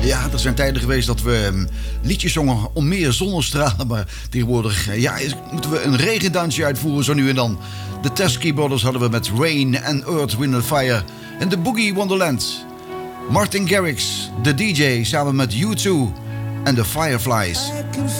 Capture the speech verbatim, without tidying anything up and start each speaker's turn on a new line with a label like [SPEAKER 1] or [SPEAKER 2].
[SPEAKER 1] Ja, er zijn tijden geweest dat we um, liedjes zongen om meer zonnestralen. Maar tegenwoordig uh, ja, is, moeten we een regendansje uitvoeren zo nu en dan. De Teskey Brothers hadden we met Rain en Earth, Wind and Fire. En de Boogie Wonderland. Martin Garrix, de D J, samen met U twee en de Fireflies.